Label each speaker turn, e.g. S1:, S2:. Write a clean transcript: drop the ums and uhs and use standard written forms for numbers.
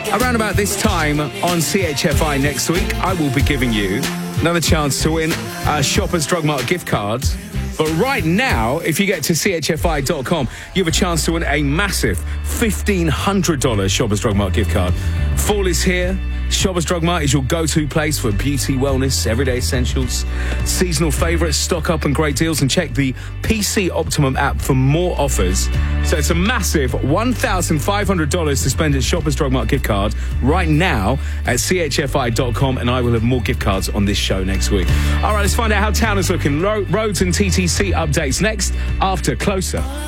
S1: Around about this time on CHFI next week, I will be giving you another chance to win Shoppers Drug Mart gift cards. But right now, if you get to chfi.com, you have a chance to win a massive $1,500 Shoppers Drug Mart gift card. Fall is here. Shoppers Drug Mart is your go-to place for beauty, wellness, everyday essentials, seasonal favourites, stock up and great deals, and check the PC Optimum app for more offers. So it's a massive $1,500 to spend at Shoppers Drug Mart gift card right now at chfi.com, and I will have more gift cards on this show next week. All right, let's find out how town is looking. Roads and TTC updates next after Closer.